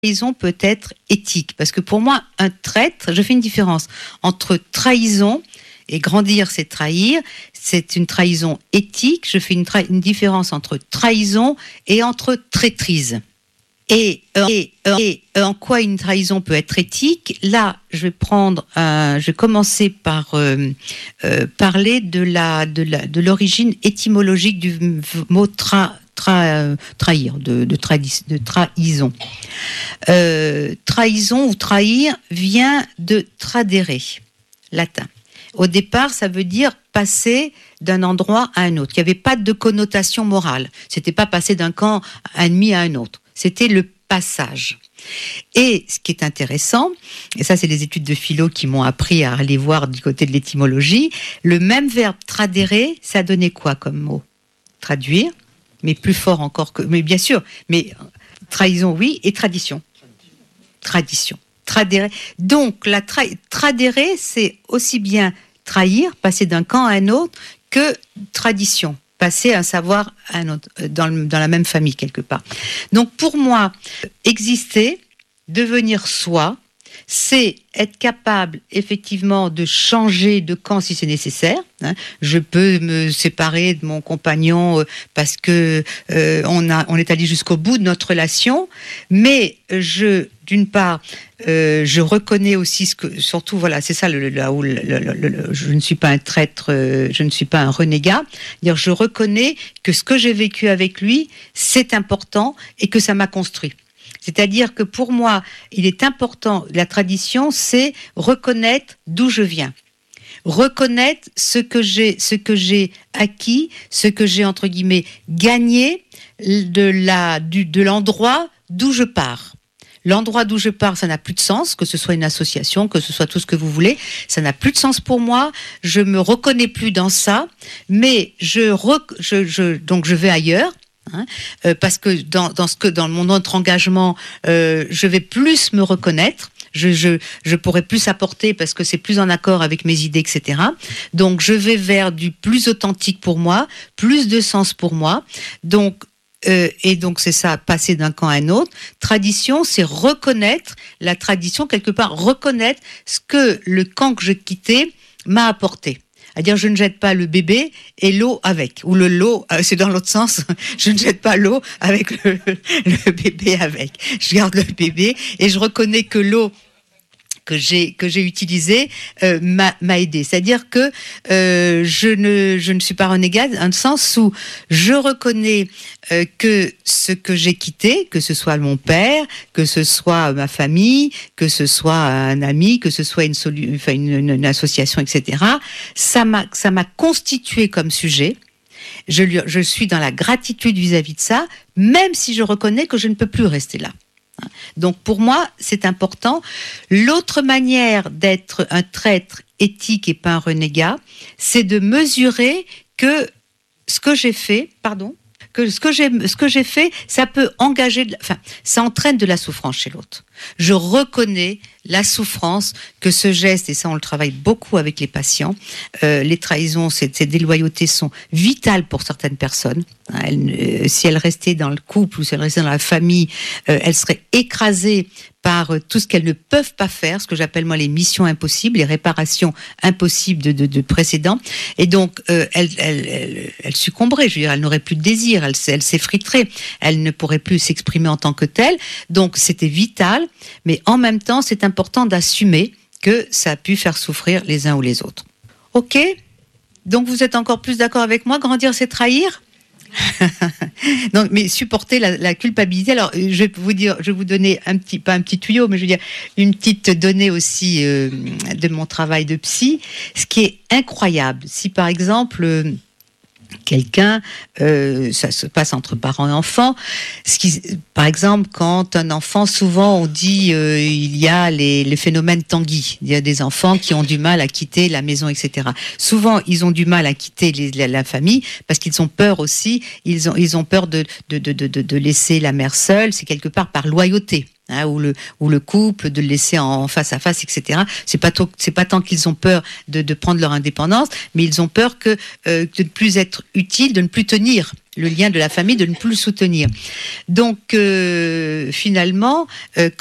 trahison peut être éthique. Parce que pour moi, un traître, je fais une différence entre trahison et grandir, c'est trahir. C'est une trahison éthique. Je fais une différence entre trahison et entre traîtrise. Et en quoi une trahison peut être éthique? Là, je vais commencer par parler de l'origine étymologique du mot trahir, de trahison. Trahison ou trahir vient de tradere, latin. Au départ, ça veut dire passer d'un endroit à un autre. Il n'y avait pas de connotation morale. C'était pas passer d'un camp ennemi à un autre. C'était le passage. Et ce qui est intéressant, et ça c'est les études de philo qui m'ont appris à aller voir du côté de l'étymologie, le même verbe tradere, ça donnait quoi comme mot? Traduire, mais plus fort encore que... Mais bien sûr, mais trahison oui, et tradition. Tradition. Tradere. Donc, tradere, c'est aussi bien trahir, passer d'un camp à un autre, que tradition. Passer un savoir à un autre, dans la même famille quelque part. Donc pour moi, exister, devenir soi, c'est être capable effectivement de changer de camp si c'est nécessaire. Je peux me séparer de mon compagnon parce que on est allé jusqu'au bout de notre relation, mais d'une part, je reconnais aussi surtout voilà, c'est ça je ne suis pas un traître, je ne suis pas un renégat. C'est-à-dire, je reconnais que ce que j'ai vécu avec lui, c'est important et que ça m'a construit. C'est-à-dire que pour moi, il est important, la tradition, c'est reconnaître d'où je viens. Reconnaître ce que j'ai acquis, ce que j'ai, entre guillemets, gagné de l'endroit d'où je pars. L'endroit d'où je pars, ça n'a plus de sens, que ce soit une association, que ce soit tout ce que vous voulez, ça n'a plus de sens pour moi, je me reconnais plus dans ça, mais donc je vais ailleurs. Parce que dans mon autre engagement, je vais plus me reconnaître, je pourrai plus apporter parce que c'est plus en accord avec mes idées, etc. Donc je vais vers du plus authentique pour moi, plus de sens pour moi. Donc et donc c'est ça, passer d'un camp à un autre. Tradition, c'est reconnaître la tradition, quelque part reconnaître ce que le camp que je quittais m'a apporté. C'est-à-dire, je ne jette pas le bébé et l'eau avec. Ou le lot, c'est dans l'autre sens. Je ne jette pas l'eau avec le bébé avec. Je garde le bébé et je reconnais que l'eau que j'ai utilisée m'a aidé. C'est-à-dire que je ne suis pas renégade, dans le sens où je reconnais que ce que j'ai quitté, que ce soit mon père, que ce soit ma famille, que ce soit un ami, que ce soit une association, etc., ça m'a constitué comme sujet. Je suis dans la gratitude vis-à-vis de ça, même si je reconnais que je ne peux plus rester là. Donc pour moi, c'est important. L'autre manière d'être un traître éthique et pas un renégat, c'est de mesurer que ce que j'ai fait, ça peut engager, ça entraîne de la souffrance chez l'autre. Je reconnais la souffrance que ce geste, et ça on le travaille beaucoup avec les patients, les trahisons, ces déloyautés sont vitales pour certaines personnes. Si elles restaient dans le couple ou si elles restaient dans la famille, elles seraient écrasées par tout ce qu'elles ne peuvent pas faire, ce que j'appelle moi les missions impossibles, les réparations impossibles de précédents. Et donc, elles succomberaient, je veux dire, elles n'auraient plus de désir, elles s'effriteraient, elles ne pourraient plus s'exprimer en tant que telles. Donc, c'était vital, mais en même temps, c'est important d'assumer que ça a pu faire souffrir les uns ou les autres. Ok ? Donc, vous êtes encore plus d'accord avec moi ? Grandir, c'est trahir ? Donc, mais supporter la culpabilité. Alors, je vais vous donner pas un petit tuyau, mais je veux dire une petite donnée aussi de mon travail de psy. Ce qui est incroyable, si par exemple quelqu'un, ça se passe entre parents et enfants. Par exemple, quand un enfant, souvent on dit il y a les phénomènes Tanguy. Il y a des enfants qui ont du mal à quitter la maison, etc. Souvent, ils ont du mal à quitter la famille parce qu'ils ont peur aussi. Ils ont peur de laisser la mère seule. C'est quelque part par loyauté. Ou le couple, de le laisser en face à face, etc. C'est pas tant qu'ils ont peur de prendre leur indépendance, mais ils ont peur de ne plus être utiles, de ne plus tenir le lien de la famille, de ne plus le soutenir. Donc finalement,